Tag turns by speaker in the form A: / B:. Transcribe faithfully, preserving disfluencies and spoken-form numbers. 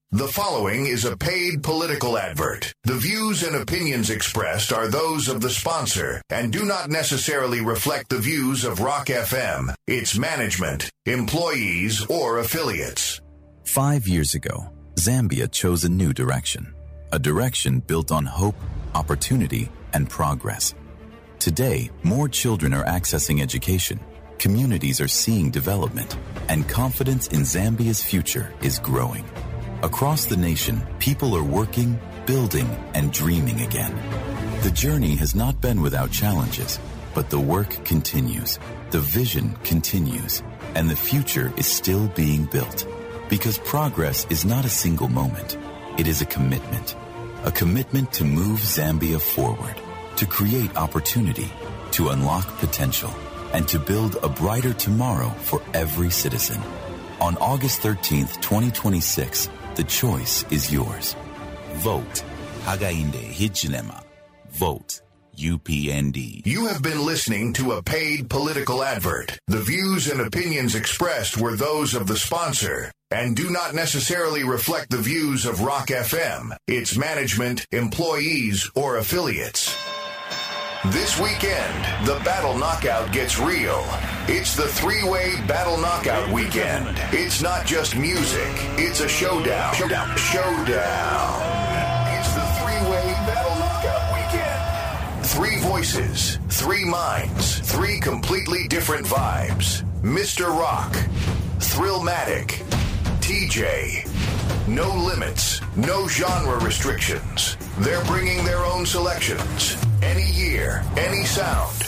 A: The following is a paid political advert. The views and opinions expressed are those of the sponsor and do not necessarily reflect the views of Rock F M, its management, employees, or affiliates.
B: Five years ago, Zambia chose a new direction. A direction built on hope, opportunity, and progress. Today, more children are accessing education, communities are seeing development, and confidence in Zambia's future is growing. Across the nation, people are working, building, and dreaming again. The journey has not been without challenges, but the work continues, the vision continues, and the future is still being built. Because progress is not a single moment, it is a commitment. A commitment to move Zambia forward, to create opportunity, to unlock potential, and to build a brighter tomorrow for every citizen. On August thirteenth, twenty twenty-six, the choice is yours. Vote. Hagainde Hichilema. Vote. U P N D.
A: You have been listening to a paid political advert. The views and opinions expressed were those of the sponsor and do not necessarily reflect the views of Rock F M, its management, employees, or affiliates. This weekend, the Battle Knockout gets real. It's the three-way Battle Knockout weekend. It's not just music. It's a showdown. Showdown. Showdown. It's the three-way Battle Knockout weekend. Three voices, three minds, three completely different vibes. Mister Rock, Thrillmatic, T J. No limits, no genre restrictions. They're bringing their own selections. Any year, any sound,